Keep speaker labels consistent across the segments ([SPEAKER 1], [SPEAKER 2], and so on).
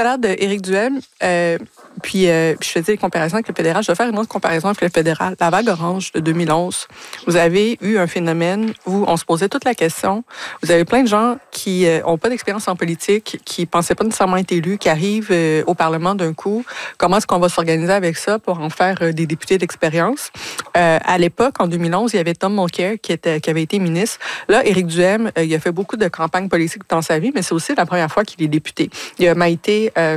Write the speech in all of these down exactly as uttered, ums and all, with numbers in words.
[SPEAKER 1] à l'heure d'Éric Duhem, euh, puis, euh, puis je faisais des comparaisons avec le fédéral. Je vais faire une autre comparaison avec le fédéral. La vague orange de deux mille onze, vous avez eu un phénomène où on se posait toute la question. Vous avez plein de gens qui n'ont euh, pas d'expérience en politique, qui ne pensaient pas nécessairement être élus, qui arrivent euh, au Parlement d'un coup. Comment est-ce qu'on va s'organiser avec ça pour en faire euh, des députés d'expérience? Euh, à l'époque, en deux mille onze, il y avait Tom Mulcair qui, était, qui avait été ministre. Là, Éric Duhem, euh, il a fait beaucoup de campagnes politiques dans sa vie, mais c'est aussi la première fois qu'il est député. Il a Maïté... Euh,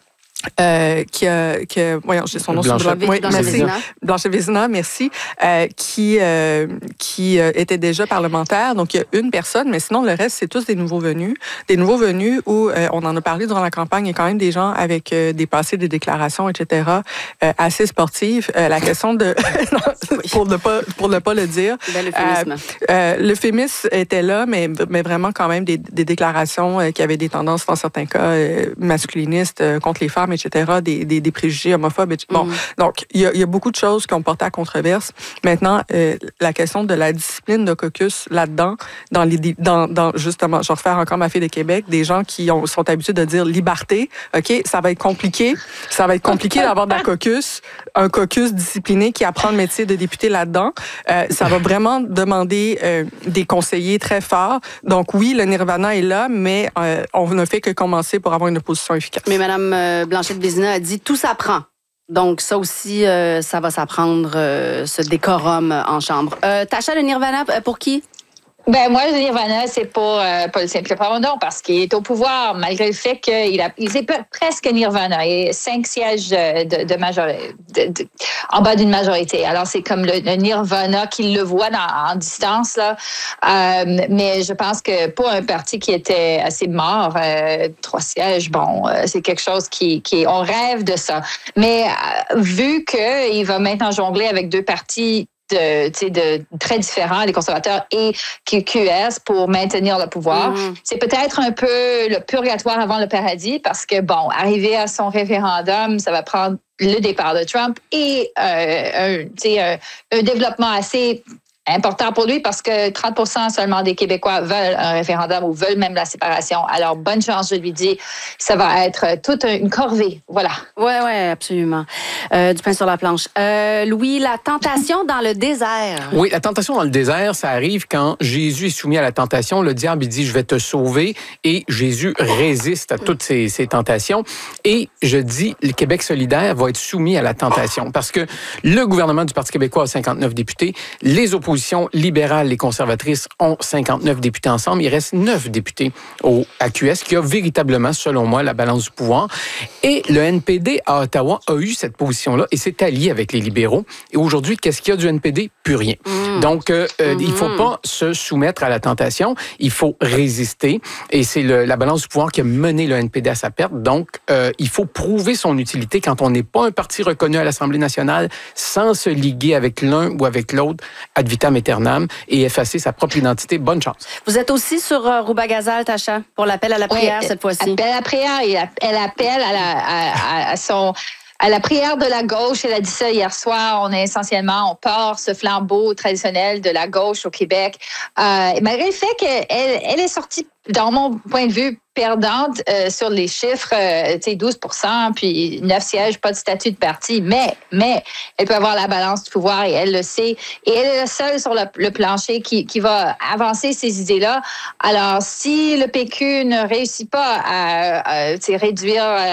[SPEAKER 1] Euh, qui a, qui a, voyons, j'ai son nom sur le
[SPEAKER 2] oui, merci.
[SPEAKER 1] Blanchet Vézina, merci, euh, qui euh, qui euh, était déjà parlementaire. Donc il y a une personne, mais sinon le reste c'est tous des nouveaux venus, des nouveaux venus où euh, on en a parlé durant la campagne. Il y a quand même des gens avec euh, des passés, des déclarations, et cetera. Euh, assez sportives. Euh, la question de pour ne pas pour ne pas le dire.
[SPEAKER 2] Ben, l'euphémisme.
[SPEAKER 1] Euh, euh, l'euphémisme était là, mais mais vraiment quand même des, des déclarations euh, qui avaient des tendances dans certains cas euh, masculinistes euh, contre les femmes, et cetera, des, des, des préjugés homophobes. Mm-hmm. Bon, donc, il y, a, il y a beaucoup de choses qui ont porté à controverse. Maintenant, euh, la question de la discipline de caucus là-dedans, dans les, dans, dans, justement, je vais refaire encore ma fille de Québec, des gens qui ont, sont habitués de dire liberté, OK, ça va être compliqué. Ça va être compliqué d'avoir de la caucus, un caucus discipliné qui apprend le métier de député là-dedans. Euh, ça va vraiment demander euh, des conseillers très forts. Donc, oui, le nirvana est là, mais euh, on ne fait que commencer pour avoir une opposition efficace.
[SPEAKER 2] Mais Mme euh, Blanchet Vézina a dit tout s'apprend. Donc, ça aussi, euh, ça va s'apprendre, euh, ce décorum en chambre. Euh, Tacha, le nirvana, pour qui?
[SPEAKER 3] Ben moi, le nirvana, c'est pas, euh, pas le simple pardon, parce qu'il est au pouvoir, malgré le fait qu'il a, il est presque nirvana. Il a cinq sièges de, de majorité, de, de, en bas d'une majorité. Alors, c'est comme le, le nirvana qu'il le voit dans, en distance, là. Euh, mais je pense que pour un parti qui était assez mort, euh, trois sièges, bon, euh, c'est quelque chose qui, qui, on rêve de ça. Mais euh, vu qu'il va maintenant jongler avec deux partis De, de très différents, les conservateurs et Q S, pour maintenir le pouvoir. Mm-hmm. C'est peut-être un peu le purgatoire avant le paradis, parce que, bon, arriver à son référendum, ça va prendre le départ de Trump et euh, un, un, un développement assez important pour lui, parce que trente pour cent seulement des Québécois veulent un référendum ou veulent même la séparation. Alors, bonne chance, je lui dis. Ça va être toute une corvée. Voilà.
[SPEAKER 2] Oui, oui, absolument. Euh, du pain sur la planche. Euh, Louis, la tentation dans le désert.
[SPEAKER 4] Oui, la tentation dans le désert, ça arrive quand Jésus est soumis à la tentation. Le diable, il dit, je vais te sauver. Et Jésus résiste à toutes ces, ces tentations. Et je dis, le Québec solidaire va être soumis à la tentation. Parce que le gouvernement du Parti québécois a cinquante-neuf députés. Les oppositions libérales, les conservatrices ont cinquante-neuf députés ensemble. Il reste neuf députés au A Q S qui a véritablement, selon moi, la balance du pouvoir. Et le N P D à Ottawa a eu cette position-là et s'est allié avec les libéraux. Et aujourd'hui, qu'est-ce qu'il y a du N P D? Plus rien. Mmh. Donc, euh, mmh. il ne faut pas se soumettre à la tentation. Il faut résister. Et c'est le, la balance du pouvoir qui a mené le N P D à sa perte. Donc, euh, il faut prouver son utilité quand on n'est pas un parti reconnu à l'Assemblée nationale sans se liguer avec l'un ou avec l'autre ad vitam aeternam et effacer sa propre identité. Bonne chance.
[SPEAKER 2] Vous êtes aussi sur euh, Rouba-Gazal, Tacha, pour l'appel à la prière, oui, cette fois-ci.
[SPEAKER 3] Appel à la prière, et elle appelle à, la, à, à, à son... à la prière de la gauche. Elle a dit ça hier soir. On est essentiellement, on porte ce flambeau traditionnel de la gauche au Québec. Euh, malgré le fait qu'elle elle est sortie, dans mon point de vue, perdante euh, sur les chiffres, euh, tu sais, douze pour cent, puis neuf sièges, pas de statut de parti, mais, mais elle peut avoir la balance du pouvoir et elle le sait. Et elle est la seule sur le, le plancher qui, qui va avancer ces idées-là. Alors, si le P Q ne réussit pas à, à réduire euh,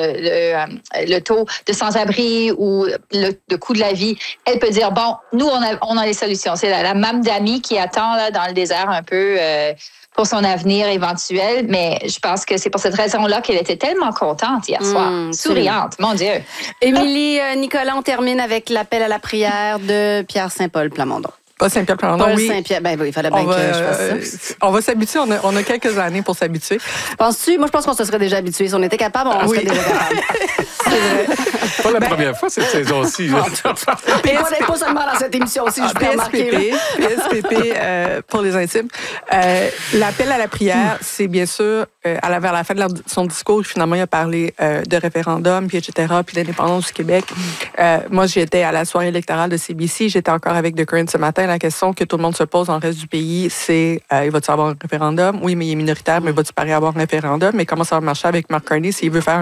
[SPEAKER 3] le, le, le taux de sans-abri ou le, le coût de la vie, elle peut dire, bon, nous, on a, on a les solutions. C'est la, la Mme Dami qui attend là, dans le désert un peu... Euh, pour son avenir éventuel, mais je pense que c'est pour cette raison-là qu'elle était tellement contente hier soir, mmh, souriante, mon Dieu.
[SPEAKER 2] Émilie, euh, Nicolas, on termine avec l'appel à la prière de Pierre Saint-Paul Plamondon.
[SPEAKER 1] Pas Saint-Pierre Plamondon,
[SPEAKER 2] Paul
[SPEAKER 1] oui.
[SPEAKER 2] Saint-Pierre, ben oui, il fallait bien
[SPEAKER 1] on
[SPEAKER 2] que
[SPEAKER 1] va,
[SPEAKER 2] je fasse ça.
[SPEAKER 1] On va s'habituer, on a, on a quelques années pour s'habituer.
[SPEAKER 2] Penses-tu? Moi, je pense qu'on se serait déjà habitué. Si on était capable, on oui. serait déjà capable. C'est vrai.
[SPEAKER 4] Pas la ben, première fois cette saison-ci.
[SPEAKER 2] Et pas, pas seulement dans cette émission-ci, je peux remarquer.
[SPEAKER 1] P S P P, euh, pour les intimes. Euh, l'appel à la prière, c'est bien sûr, euh, à la, vers la fin de leur, son discours, finalement, il a parlé euh, de référendum, puis et cetera, puis d'indépendance du Québec. Euh, moi, j'étais à la soirée électorale de C B C, j'étais encore avec The Current ce matin. La question que tout le monde se pose dans le reste du pays, c'est euh, il va-tu avoir un référendum? Oui, mais il est minoritaire, mais va-tu pareil avoir un référendum? Mais comment ça va marcher avec Mark Carney s'il veut faire